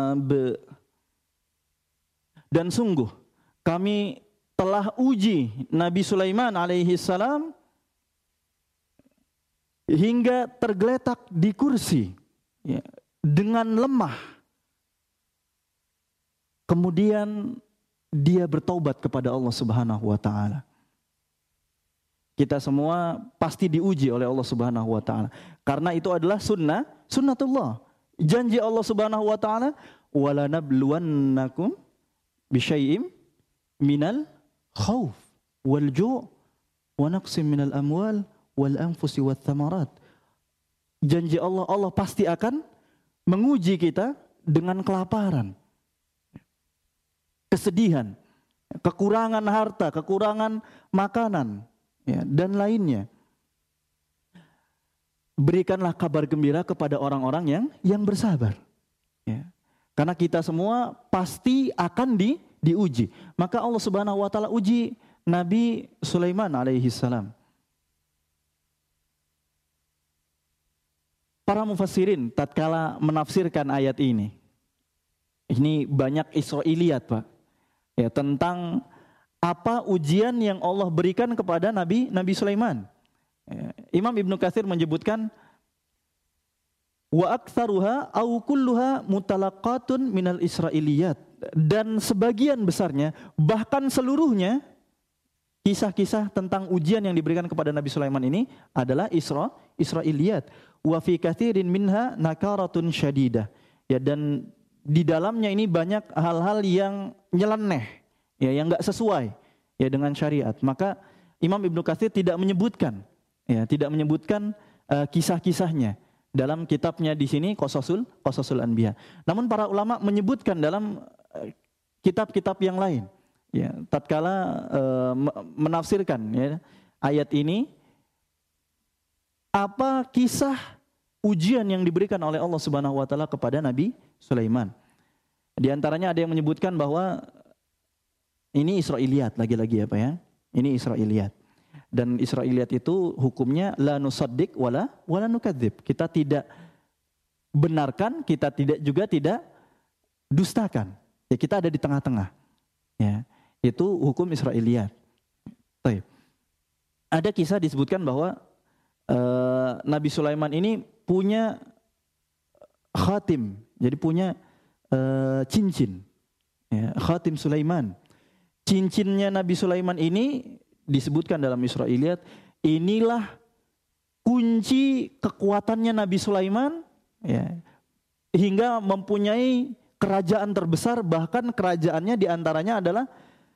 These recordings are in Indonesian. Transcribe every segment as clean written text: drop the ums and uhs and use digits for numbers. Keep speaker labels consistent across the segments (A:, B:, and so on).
A: Dan sungguh kami telah uji Nabi Sulaiman alaihi salam hingga tergeletak di kursi ya, dengan lemah. Kemudian dia bertaubat kepada Allah Subhanahu wa taala. Kita semua pasti diuji oleh Allah Subhanahu wa taala. Karena itu adalah sunnatullah. Janji Allah Subhanahu wa taala, "Wala nabluwannakum bisyai'im minal khauf wal ju' wa naqsim minal amwal wal anfusi wath thamarat." Janji Allah, Allah pasti akan menguji kita dengan kelaparan, kesedihan, kekurangan harta, kekurangan makanan, ya, dan lainnya. Berikanlah kabar gembira kepada orang-orang yang bersabar. Ya. Karena kita semua pasti akan diuji. Maka Allah Subhanahu wa taala uji Nabi Sulaiman alaihi salam. Para mufassirin tatkala menafsirkan ayat ini banyak Israiliyat, Pak. Ya, tentang apa ujian yang Allah berikan kepada Nabi Sulaiman. Ya, Imam Ibnu Katsir menyebutkan wa aktsaruha au kulluha mutalaqatun minal Israiliyat, dan sebagian besarnya bahkan seluruhnya kisah-kisah tentang ujian yang diberikan kepada Nabi Sulaiman ini adalah Israiliyat. Wa fi katsirin minha nakaratun syadidah. Ya, dan di dalamnya ini banyak hal-hal yang nyeleneh, ya, yang enggak sesuai ya dengan syariat. Maka Imam Ibnu Katsir tidak menyebutkan kisah-kisahnya dalam kitabnya di sini Qasasul Anbiya. Namun para ulama menyebutkan dalam kitab-kitab yang lain, ya, tatkala menafsirkan ya, ayat ini, apa kisah ujian yang diberikan oleh Allah Subhanahu wa taala kepada Nabi Sulaiman. Di antaranya ada yang menyebutkan bahwa ini Israiliyat, lagi-lagi apa ya? Ini Israiliyat. Dan Israiliyat itu hukumnya la nusaddiq wala nukadzib. Kita tidak benarkan, kita tidak dustakan. Ya, kita ada di tengah-tengah. Ya, itu hukum Israiliyat. Baik. Ada kisah disebutkan bahwa Nabi Sulaiman ini punya khatim, jadi punya cincin, ya, khatim Sulaiman. Cincinnya Nabi Sulaiman ini disebutkan dalam Israiliyat, inilah kunci kekuatannya Nabi Sulaiman, ya, hingga mempunyai kerajaan terbesar, bahkan kerajaannya diantaranya adalah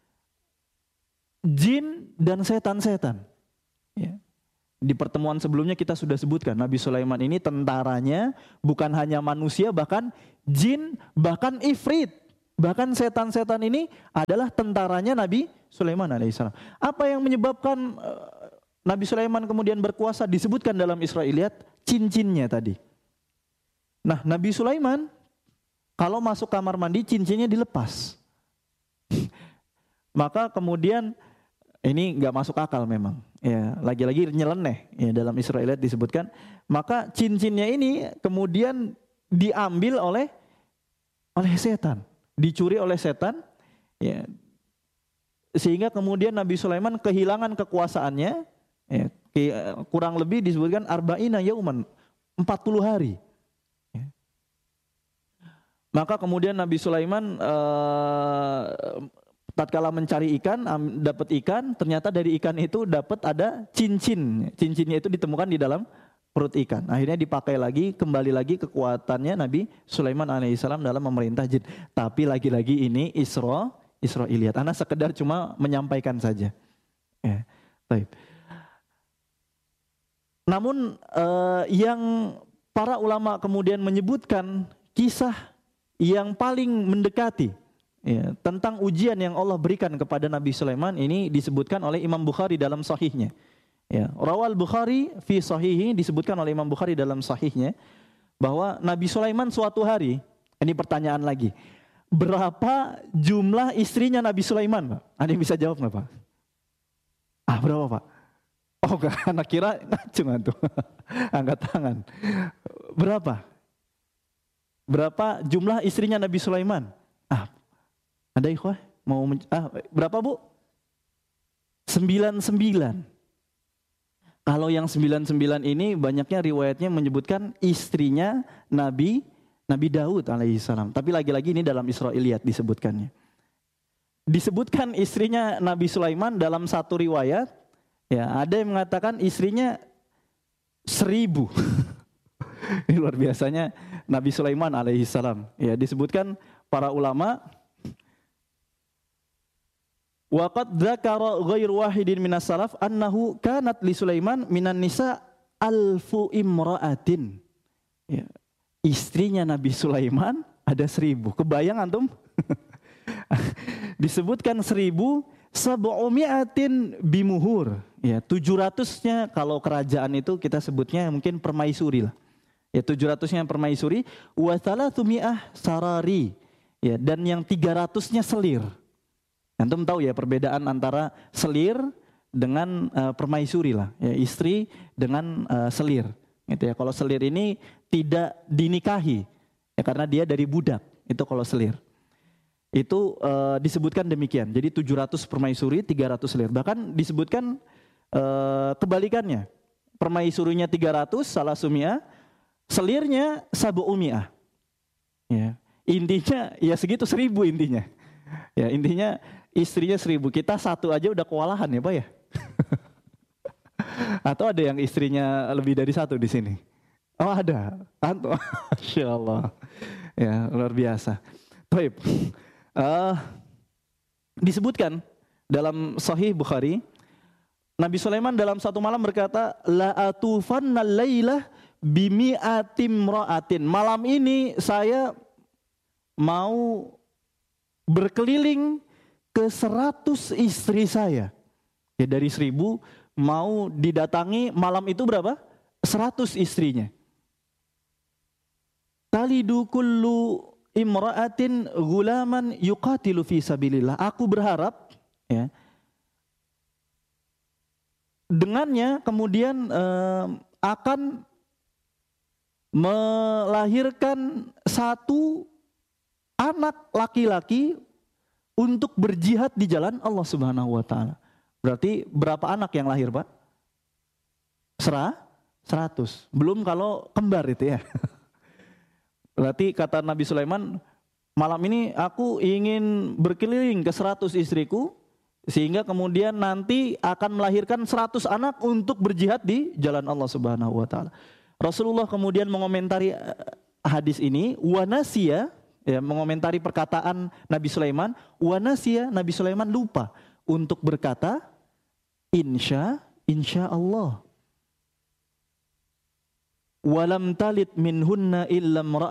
A: jin dan setan-setan. Ya. Di pertemuan sebelumnya kita sudah sebutkan Nabi Sulaiman ini tentaranya bukan hanya manusia, bahkan jin, bahkan ifrit, bahkan setan-setan ini adalah tentaranya Nabi Sulaiman alaihissalam. Apa yang menyebabkan Nabi Sulaiman kemudian berkuasa disebutkan dalam Israiliyat, cincinnya tadi. Nah, Nabi Sulaiman kalau masuk kamar mandi cincinnya dilepas. Maka kemudian ini nggak masuk akal memang. Ya, lagi-lagi nyeleneh. Ya, dalam Israiliyat disebutkan, maka cincinnya ini kemudian diambil oleh setan, dicuri oleh setan. Ya, sehingga kemudian Nabi Sulaiman kehilangan kekuasaannya. Ya, kurang lebih disebutkan arba'ina yauman, 40 hari. Ya. Maka kemudian Nabi Sulaiman tatkala mencari ikan, dapat ikan, ternyata dari ikan itu dapat ada cincin. Cincinnya itu ditemukan di dalam perut ikan. Akhirnya dipakai lagi, kembali lagi kekuatannya Nabi Sulaiman alaihissalam dalam memerintah jin. Tapi lagi-lagi ini Israiliyat. Ana sekedar cuma menyampaikan saja. Ya, baik. Namun yang para ulama kemudian menyebutkan kisah yang paling mendekati, ya, tentang ujian yang Allah berikan kepada Nabi Sulaiman ini disebutkan oleh Imam Bukhari dalam sahihnya. Ya, Rawal Bukhari fi sahihi, disebutkan oleh Imam Bukhari dalam sahihnya bahwa Nabi Sulaiman suatu hari, ini pertanyaan lagi, berapa jumlah istrinya Nabi Sulaiman, Pak? Ada yang bisa jawab nggak, Pak? Berapa, Pak? Oh, enggak, anak kira cuma tuh angkat tangan. Berapa? Berapa jumlah istrinya Nabi Sulaiman? Ada ikhwah? Berapa Bu? 99. Kalau yang 99 ini banyaknya riwayatnya menyebutkan istrinya Nabi Daud alaihissalam. Tapi lagi-lagi ini dalam Israiliyat disebutkannya. Disebutkan istrinya Nabi Sulaiman dalam satu riwayat, ya ada yang mengatakan istrinya 1000. Ini luar biasanya Nabi Sulaiman alaihissalam. Ya disebutkan para ulama, waqad dzakara ghairu wahidin minas salaf annahu kanat li Sulaiman minan nisa 1000 imra'atin. Ya, istrinya Nabi Sulaiman ada 1000. Kebayang antum? Disebutkan 1000 sab'umi'atin bimuhur. Ya, 700-nya kalau kerajaan itu kita sebutnya mungkin permaisuri lah. Ya, 700-nya permaisuri, wa thalathumi'ah sarari. Ya, dan yang 300-nya selir. Antum tahu ya perbedaan antara selir dengan permaisuri lah. Ya, istri dengan selir. Gitu ya. Kalau selir ini tidak dinikahi, ya karena dia dari budak. Itu kalau selir. Itu disebutkan demikian. Jadi 700 permaisuri, 300 selir. Bahkan disebutkan kebalikannya. Permaisurinya 300, salah sumia, selirnya sabu'umi'ah. Ya. Intinya ya segitu 1000 intinya. Ya, intinya istrinya 1000. Kita satu aja udah kewalahan ya Pak ya. Atau ada yang istrinya lebih dari satu di sini? Oh ada. Antum. Masya Allah. Ya luar biasa. Baik. Disebutkan dalam Sahih Bukhari, Nabi Sulaiman dalam satu malam berkata, la atufanna lailah bimi'atim ra'atin. Malam ini saya mau berkeliling ke 100 istri saya. Ya dari 1000 mau didatangi malam itu berapa? 100 istrinya. Talidu kullu imra'atin gulaman yuqatilu fi sabilillah. Aku berharap ya dengannya kemudian akan melahirkan satu anak laki-laki untuk berjihad di jalan Allah Subhanahu wa taala. Berarti berapa anak yang lahir, Pak? 100. Belum kalau kembar itu ya. Berarti kata Nabi Sulaiman, malam ini aku ingin berkeliling ke 100 istriku sehingga kemudian nanti akan melahirkan 100 anak untuk berjihad di jalan Allah Subhanahu wa taala. Rasulullah kemudian mengomentari hadis ini, wa nasiya, ya, mengomentari perkataan Nabi Sulaiman, wa nasiya, Nabi Sulaiman lupa untuk berkata insya Allah. Walam talid minhunna illa